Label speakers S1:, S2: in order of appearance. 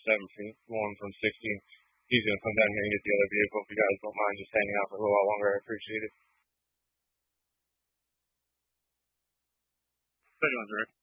S1: 17th, going from 16th. He's going to come down here and get the other vehicle. If you guys don't mind just hanging out for a little while longer, I appreciate it.
S2: How you doing, Rick?